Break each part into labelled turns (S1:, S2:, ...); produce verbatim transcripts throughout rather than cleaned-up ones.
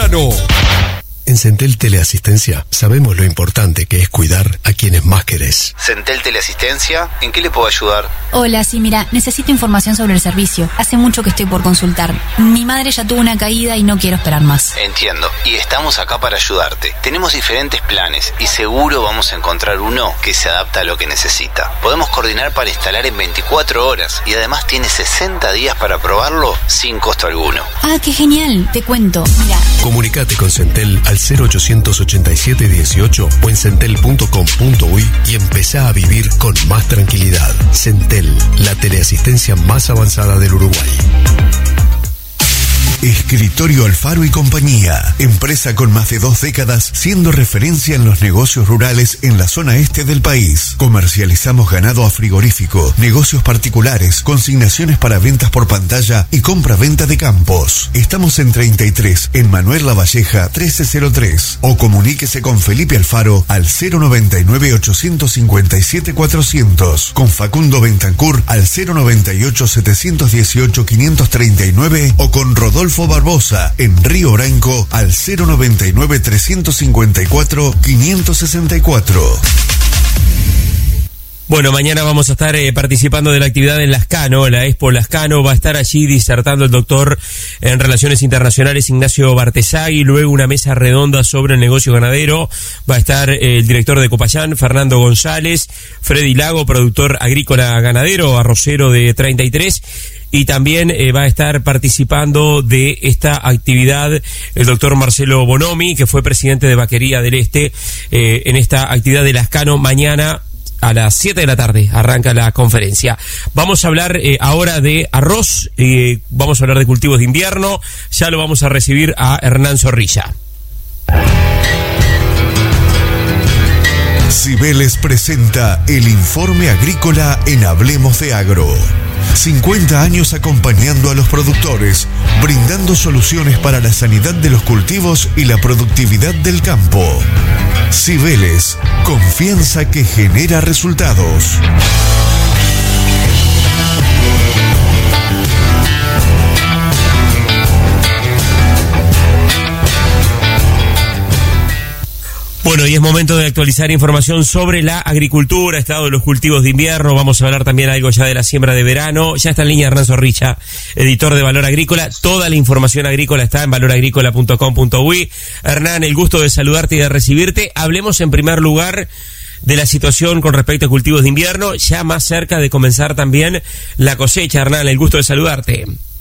S1: verano. En Centel Teleasistencia sabemos lo importante que es cuidar a quienes más querés.
S2: Centel Teleasistencia, ¿en qué le puedo ayudar?
S3: Hola, sí, mira, necesito información sobre el servicio. Hace mucho que estoy por consultar. Mi madre ya tuvo una caída y no quiero esperar más.
S2: Entiendo, y estamos acá para ayudarte. Tenemos diferentes planes y seguro vamos a encontrar uno que se adapta a lo que necesita. Podemos coordinar para instalar en veinticuatro horas y además tiene sesenta días para probarlo sin costo alguno.
S3: Ah, qué genial, te cuento. Mira.
S1: Comunicate con Centel al cero ochocientos ochenta y siete dieciocho o en centel punto com punto uy y empezá a vivir con más tranquilidad. Centel, la teleasistencia más avanzada del Uruguay.
S4: Escritorio Alfaro y Compañía, empresa con más de dos décadas siendo referencia en los negocios rurales en la zona este del país. Comercializamos ganado a frigorífico, negocios particulares, consignaciones para ventas por pantalla y compra-venta de campos. Estamos en treinta y tres, en Manuel Lavalleja trece cero tres, o comuníquese con Felipe Alfaro al cero noventa y nueve, ochocientos cincuenta y siete, cuatrocientos, con Facundo Bentancur al cero noventa y ocho, setecientos dieciocho, quinientos treinta y nueve o con Rodolfo Barbosa en Río Branco al cero noventa y nueve, trescientos cincuenta y cuatro, quinientos sesenta y cuatro.
S5: Bueno, mañana vamos a estar eh, participando de la actividad en Lascano, la Expo Lascano. Va a estar allí disertando el doctor en Relaciones Internacionales Ignacio Bartesagui, luego una mesa redonda sobre el negocio ganadero. Va a estar eh, el director de Copayán, Fernando González, Freddy Lago, productor agrícola ganadero, arrocero de treinta y tres. Y también eh, va a estar participando de esta actividad el doctor Marcelo Bonomi, que fue presidente de Vaquería del Este, eh, en esta actividad de Lascano. Mañana a las siete de la tarde arranca la conferencia. Vamos a hablar eh, ahora de arroz, eh, vamos a hablar de cultivos de invierno. Ya lo vamos a recibir a Hernán Zorrilla.
S4: Cibeles presenta el informe agrícola en Hablemos de Agro. cincuenta años acompañando a los productores, brindando soluciones para la sanidad de los cultivos y la productividad del campo. Cibeles, confianza que genera resultados.
S5: Bueno, y es momento de actualizar información sobre la agricultura, estado de los cultivos de invierno. Vamos a hablar también algo ya de la siembra de verano. Ya está en línea Hernán Zorrilla, editor de Valor Agrícola. Toda la información agrícola está en valor agrícola punto com punto uy. Hernán, el gusto de saludarte y de recibirte. Hablemos en primer lugar de la situación con respecto a cultivos de invierno, ya más cerca de comenzar también la cosecha. Hernán, el gusto de saludarte.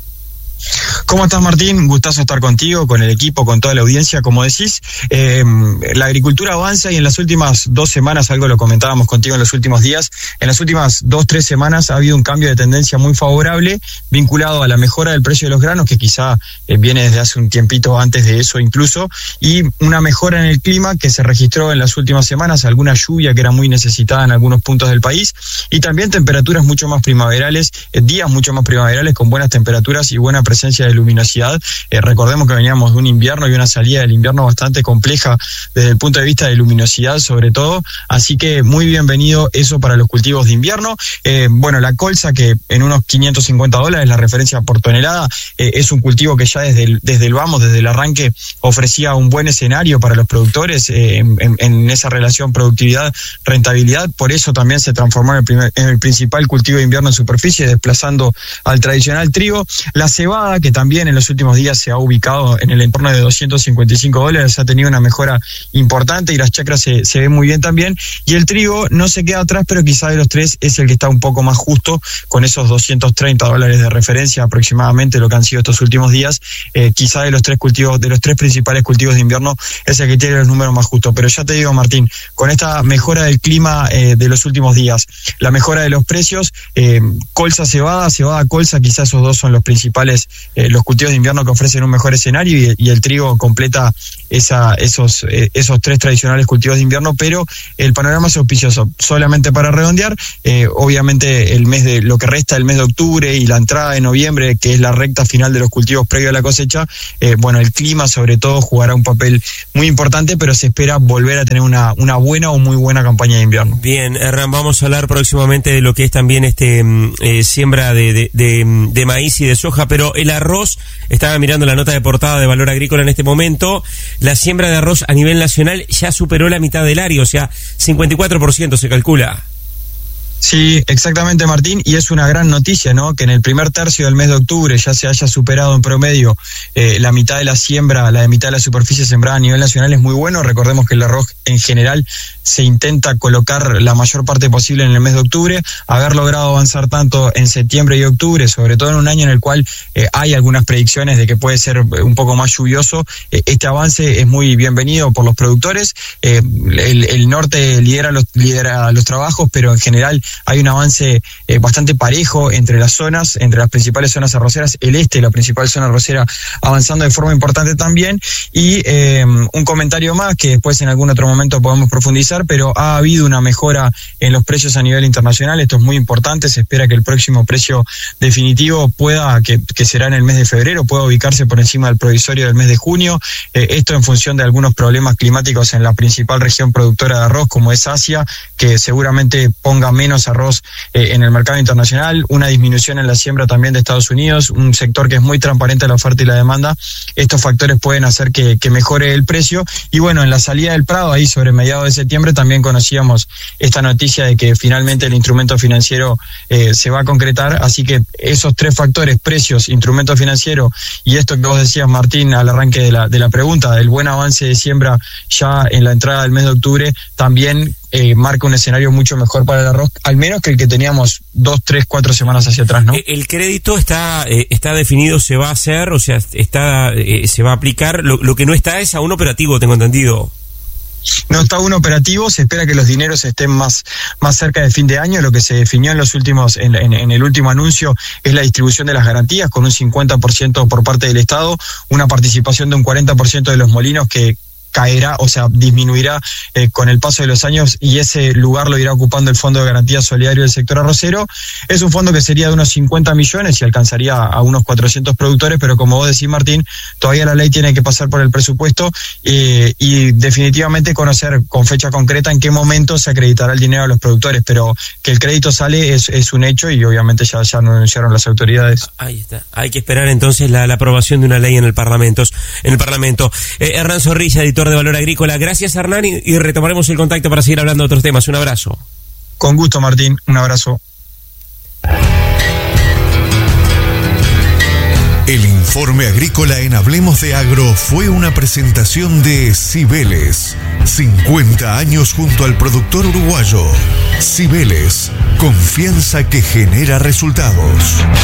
S6: ¿Cómo estás, Martín? Gustazo estar contigo, con el equipo, con toda la audiencia, como decís. Eh, la agricultura avanza y en las últimas dos semanas, algo lo comentábamos contigo en los últimos días, en las últimas dos, tres semanas ha habido un cambio de tendencia muy favorable vinculado a la mejora del precio de los granos, que quizá eh, viene desde hace un tiempito antes de eso incluso, y una mejora en el clima que se registró en las últimas semanas, alguna lluvia que era muy necesitada en algunos puntos del país, y también temperaturas mucho más primaverales, eh, días mucho más primaverales con buenas temperaturas y buena presencia de luminosidad. Eh, recordemos que veníamos de un invierno y una salida del invierno bastante compleja desde el punto de vista de luminosidad sobre todo, así que muy bienvenido eso para los cultivos de invierno. Eh, bueno, la colza, que en unos quinientos cincuenta dólares la referencia por tonelada, eh, es un cultivo que ya desde el, desde el vamos, desde el arranque ofrecía un buen escenario para los productores eh, en, en, en esa relación productividad-rentabilidad, por eso también se transformó en el, primer, en el principal cultivo de invierno en superficie, desplazando al tradicional trigo. La cebada, que también en los últimos días se ha ubicado en el entorno de doscientos cincuenta y cinco dólares, ha tenido una mejora importante y las chacras se, se ven muy bien también. Y el trigo no se queda atrás, pero quizá de los tres es el que está un poco más justo, con esos doscientos treinta dólares de referencia aproximadamente, lo que han sido estos últimos días. Eh, quizá de los tres cultivos, de los tres principales cultivos de invierno, es el que tiene los números más justos. Pero ya te digo, Martín, con esta mejora del clima eh, de los últimos días, la mejora de los precios, eh, colza, cebada, cebada, colza, quizá esos dos son los principales Eh, los cultivos de invierno que ofrecen un mejor escenario, y, y el trigo completa esa, esos, eh, esos tres tradicionales cultivos de invierno, pero el panorama es auspicioso. Solamente para redondear, eh, obviamente el mes de lo que resta del mes de octubre y la entrada de noviembre, que es la recta final de los cultivos previo a la cosecha, eh, bueno, el clima sobre todo jugará un papel muy importante, pero se espera volver a tener una, una buena o muy buena campaña de invierno.
S5: Bien, Hernán, vamos a hablar próximamente de lo que es también este eh, siembra de, de, de, de maíz y de soja, pero el arroz, estaba mirando la nota de portada de Valor Agrícola en este momento, la siembra de arroz a nivel nacional ya superó la mitad del área, o sea, cincuenta y cuatro por ciento se calcula.
S6: Sí, exactamente, Martín, y es una gran noticia, ¿no? Que en el primer tercio del mes de octubre ya se haya superado en promedio eh, la mitad de la siembra, la de mitad de la superficie sembrada a nivel nacional es muy bueno. Recordemos que el arroz en general se intenta colocar la mayor parte posible en el mes de octubre. Haber logrado avanzar tanto en septiembre y octubre, sobre todo en un año en el cual eh, hay algunas predicciones de que puede ser un poco más lluvioso, eh, este avance es muy bienvenido por los productores. Eh, el, el norte lidera los, lidera los trabajos, pero en general hay un avance eh, bastante parejo entre las zonas, entre las principales zonas arroceras, el este, la principal zona arrocera, avanzando de forma importante también. Y eh, un comentario más que después en algún otro momento podemos profundizar, pero ha habido una mejora en los precios a nivel internacional, esto es muy importante, se espera que el próximo precio definitivo pueda, que, que será en el mes de febrero, pueda ubicarse por encima del provisorio del mes de junio, eh, esto en función de algunos problemas climáticos en la principal región productora de arroz como es Asia, que seguramente ponga menos arroz eh, en el mercado internacional, una disminución en la siembra también de Estados Unidos, un sector que es muy transparente a la oferta y la demanda. Estos factores pueden hacer que, que mejore el precio. Y bueno, en la salida del Prado, ahí sobre mediados de septiembre, también conocíamos esta noticia de que finalmente el instrumento financiero eh, se va a concretar, así que esos tres factores, precios, instrumento financiero y esto que vos decías, Martín, al arranque de la, de la pregunta, el buen avance de siembra ya en la entrada del mes de octubre, también Eh, marca un escenario mucho mejor para el arroz, al menos que el que teníamos dos, tres, cuatro semanas hacia atrás, ¿no?
S5: El crédito está eh, está definido, se va a hacer, o sea, está eh, se va a aplicar, lo, lo que no está es aún operativo, tengo entendido.
S6: No está aún operativo, se espera que los dineros estén más, más cerca de fin de año. Lo que se definió en los últimos, en, en, en el último anuncio es la distribución de las garantías con un cincuenta por ciento por parte del Estado, una participación de un cuarenta por ciento de los molinos que caerá, o sea, disminuirá eh, con el paso de los años y ese lugar lo irá ocupando el Fondo de Garantía Solidario del sector arrocero. Es un fondo que sería de unos cincuenta millones y alcanzaría a unos cuatrocientos productores, pero como vos decís, Martín, todavía la ley tiene que pasar por el presupuesto eh, y definitivamente conocer con fecha concreta en qué momento se acreditará el dinero a los productores, pero que el crédito sale es, es un hecho y obviamente ya, ya lo anunciaron las autoridades.
S5: Ahí está. Hay que esperar entonces la, la aprobación de una ley en el Parlamento. En el Parlamento. Eh, Hernán Zorrilla, editor de Valor Agrícola. Gracias, Hernán, y, y retomaremos el contacto para seguir hablando de otros temas. Un abrazo.
S6: Con gusto, Martín. Un abrazo.
S4: El informe agrícola en Hablemos de Agro fue una presentación de Cibeles. cincuenta años junto al productor uruguayo. Cibeles, confianza que genera resultados.